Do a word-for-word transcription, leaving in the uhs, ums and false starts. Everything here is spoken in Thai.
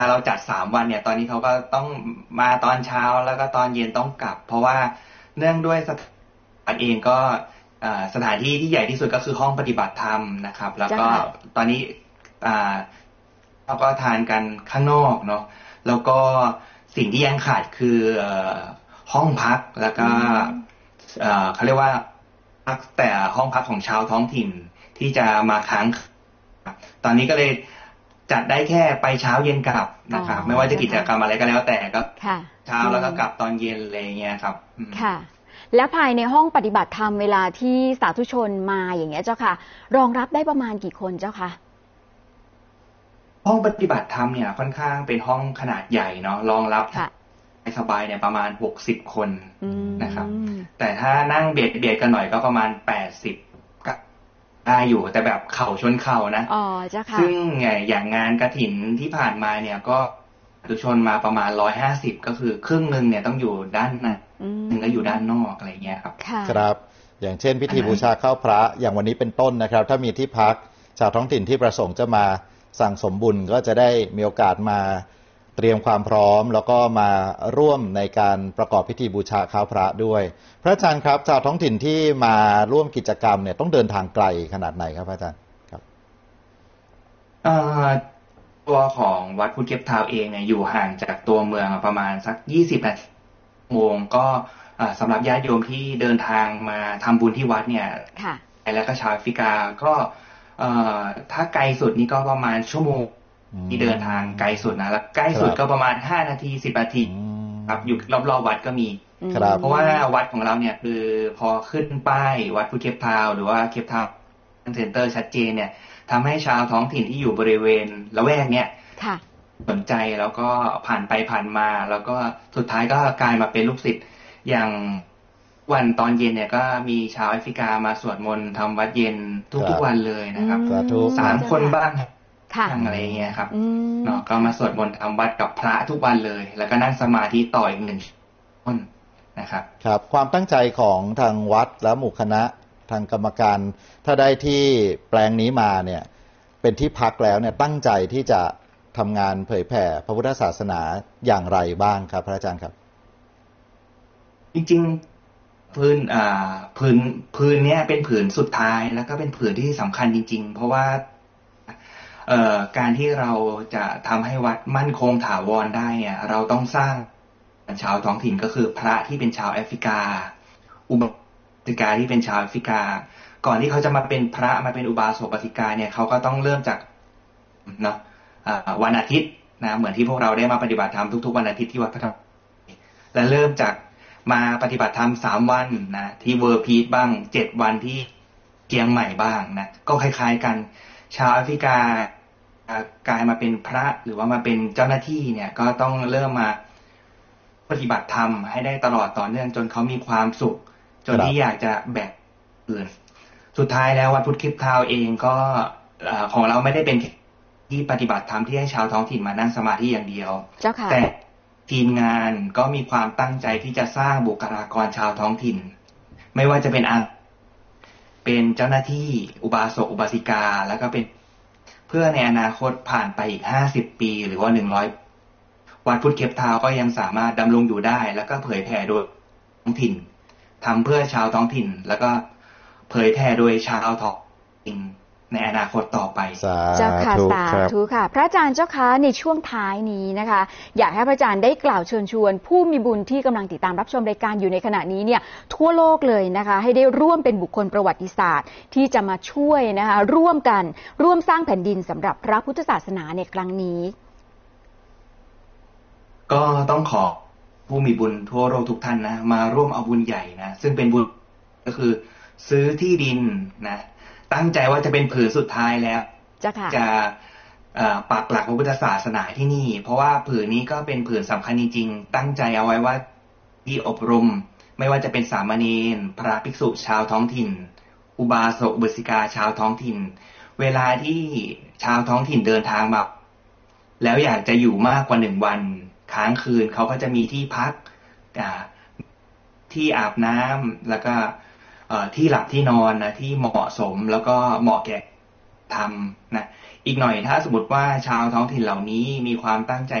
เราจัดสามวันเนี่ยตอนนี้เขาก็ต้องมาตอนเช้าแล้วก็ตอนเย็นต้องกลับเพราะว่าเนื่องด้วยสถานเองก็สถานที่ที่ใหญ่ที่สุดก็คือห้องปฏิบัติธรรมนะครับแล้วก็ตอนนี้เราก็ทานกันข้างนอกเนาะแล้วก็สิ่งที่ยังขาดคือห้องพักแล้วก็เขาเรียกว่าพักแต่ห้องพักของชาวท้องถิ่นที่จะมาค้างตอนนี้ก็เลยจัดได้แค่ไปเช้าเย็นกลับนะครับไม่ว่าจะกิจกรรมอะไรก็แล้วแต่ก็เช้าแล้วก็กลับตอนเย็นอะไรเงี้ยครับค่ะและภายในห้องปฏิบัติธรรมเวลาที่สาธุชนมาอย่างเงี้ยเจ้าค่ะรองรับได้ประมาณกี่คนเจ้าค่ะห้องปฏิบัติธรรมเนี่ยค่อนข้างเป็นห้องขนาดใหญ่เนาะรองรับสบายเนี่ยประมาณหกสิบคนนะครับแต่ถ้านั่งเบียดเบียดกันหน่อยก็ประมาณแปดสิบก็ได้อยู่แต่แบบเข่าชนเข่านะอ๋อเจ้าค่ะซึ่งอย่างงานกฐินที่ผ่านมาเนี่ยก็สาธุชนมาประมาณร้อยห้าสิบก็คือครึ่งนึงเนี่ยต้องอยู่ด้านในหนึ่งก็อยู่ด้านนอกอะไรเงี้ยครับครับอย่างเช่นพิธีบูชาข้าวพระอย่างวันนี้เป็นต้นนะครับถ้ามีที่พักชาวท้องถิ่นที่ประสงค์จะมาสั่งสมบุญก็จะได้มีโอกาสมาเตรียมความพร้อมแล้วก็มาร่วมในการประกอบพิธีบูชาข้าวพระด้วยพระอาจารย์ครับชาวท้องถิ่นที่มาร่วมกิจกรรมเนี่ยต้องเดินทางไกลขนาดไหนครับพระอาจารย์ครับตัวของวัดพุทธเก็บเท้าเองเนี่ยอยู่ห่างจากตัวเมืองประมาณสักยี่สิบนาทีโมงก็สำหรับญาติโยมที่เดินทางมาทำบุญที่วัดเนี่ยแล้วก็ชาวแอฟริกาก็ถ้าไกลสุดนี่ก็ประมาณชั่วโมงที่เดินทางไกลสุดนะแล้วใกล้สุดก็ประมาณห้านาทีสิบนาทีครับอยู่รอบๆวัดก็มีเพราะว่าวัดของเราเนี่ยคือพอขึ้นป้ายวัดพุทธเก็บเท้าหรือว่าเก็บเท้าเซ็นเตอร์ชัดเจนเนี่ยทำให้ชาวท้องถิ่นที่อยู่บริเวณละแวกเนี่ยสนใจแล้วก็ผ่านไปผ่านมาแล้วก็สุดท้ายก็กลายมาเป็นลูกศิษย์อย่างวันตอนเย็นเนี่ยก็มีชาวแอฟริกามาสวดมนต์ทำวัดเย็นทุกๆวันเลยนะครับสามคนบ้างทางอะไรเงี้ยครับเนาะก็มาสวดมนต์ทำวัดกับพระทุกวันเลยแล้วก็นั่งสมาธิต่ออีกหนึ่งชั่วโมงนะครับครับความตั้งใจของทางวัดและหมู่คณะทางกรรมการถ้าได้ที่แปลงนี้มาเนี่ยเป็นที่พักแล้วเนี่ยตั้งใจที่จะทำงานเผยแผ่พระพุทธศาสนาอย่างไรบ้างครับพระอาจารย์ครับจริงๆพื้นอ่าพื้นพื้นเนี้ยเป็นผืนสุดท้ายแล้วก็เป็นผืนที่สำคัญจริงๆเพราะว่าเอ่อการที่เราจะทำให้วัดมั่นคงถาวรได้เนี่ยเราต้องสร้างชาวท้องถิ่นก็คือพระที่เป็นชาวแอฟริกาอุบาสิกาที่เป็นชาวแอฟริกาก่อนที่เขาจะมาเป็นพระมาเป็นอุบาสกอุบาสิกาเนี่ยเขาก็ต้องเริ่มจากเนาะวันอาทิตย์นะเหมือนที่พวกเราได้มาปฏิบัติธรรมทุกๆวันอาทิตย์ที่วัดพระธรรมและเริ่มจากมาปฏิบัติธรรมสามวันนะที่เวอร์พีทบ้างเจ็ดวันที่เชียงใหม่บ้างนะก็คล้ายๆกันชาวแอฟริกากลายมาเป็นพระหรือว่ามาเป็นเจ้าหน้าที่เนี่ยก็ต้องเริ่มมาปฏิบัติธรรมให้ได้ตลอดต่อเนื่องจนเขามีความสุขจนที่อยากจะแบกอื่นสุดท้ายแล้ววัดพุทธเก็บเท้าเองก็ของเราไม่ได้เป็นที่ปฏิบัติธรรมที่ให้ชาวท้องถิ่นมานั่งสมาธิอย่างเดียวแต่ทีมงานก็มีความตั้งใจที่จะสร้างบุคลากรชาวท้องถิ่นไม่ว่าจะเป็นอาเป็นเจ้าหน้าที่อุบาสกอุบาสิกาแล้วก็เป็นเพื่อในอนาคตผ่านไปอีกห้าสิบปีหรือว่าหนึ่งร้อยวัดพุทธเก็บเท้าก็ยังสามารถดำรงอยู่ได้แล้วก็เผยแผ่โดยท้องถิ่นทำเพื่อชาวท้องถิ่นแล้วก็เผยแผ่โดยชาวท้องถิ่นในอนาคตต่อไปเจ้าค่ะสาธุค่ะพระอาจารย์เจ้าค่ะในช่วงท้ายนี้นะคะอยากให้พระอาจารย์ได้กล่าวเชิญชวนผู้มีบุญที่กำลังติดตามรับชมรายการอยู่ในขณะนี้เนี่ยทั่วโลกเลยนะคะให้ได้ร่วมเป็นบุคคลประวัติศาสตร์ที่จะมาช่วยนะคะร่วมกันร่วมสร้างแผ่นดินสำหรับพระพุทธศาสนาในครั้งนี้ก็ต้องขอผู้มีบุญทั่วโลกทุกท่านนะมาร่วมเอาบุญใหญ่นะซึ่งเป็นบุญก็คือซื้อที่ดินนะตั้งใจว่าจะเป็นผืนสุดท้ายแล้วจะปักหลักพระพุทธศาสนาที่นี่เพราะว่าผืนนี้ก็เป็นผืนสำคัญจริงๆตั้งใจเอาไว้ว่าที่อบรมไม่ว่าจะเป็นสามเณรพระภิกษุชาวท้องถิ่นอุบาสกอุบาสิกาชาวท้องถิ่นเวลาที่ชาวท้องถิ่นเดินทางมาแล้วอยากจะอยู่มากกว่าหนึ่งวันค้างคืนเขาก็จะมีที่พักที่อาบน้ำแล้วก็ที่หลับที่นอนนะที่เหมาะสมแล้วก็เหมาะแก่ทำนะอีกหน่อยถ้าสมมติว่าชาวท้องถิ่นเหล่านี้มีความตั้งใจ